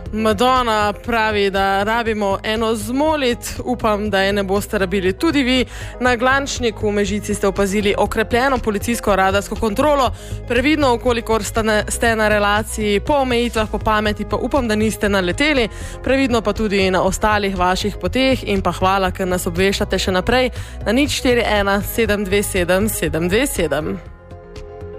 Madonna pravi, da rabimo eno zmolit, upam, da je ne boste rabili tudi vi. Na Glančniku v Mežici ste opazili okrepljeno policijsko radarsko kontrolo. Previdno, kolikor ste na relaciji, po omejitvah, po pameti, pa upam, da niste naleteli. Previdno pa tudi na ostalih vaših poteh in pa hvala, ker nas obveščate še naprej na 041 727 727.